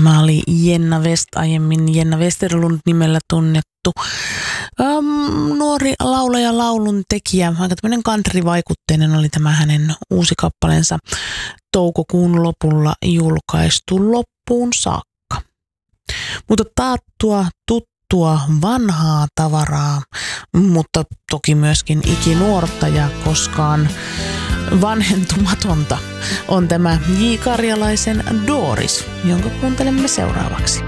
Tämä oli Jenna West, aiemmin Jenna Westerlund nimellä tunnettu nuori laulaja, laulun tekijä. Aika tämmöinen country-vaikutteinen oli tämä hänen uusi kappaleensa toukokuun lopulla julkaistu loppuun saakka. Mutta taattua, tuttua, vanhaa tavaraa, mutta toki myöskin ikinuorta ja koskaan vanhentumatonta on tämä J. Karjalaisen Doris, jonka kuuntelemme seuraavaksi.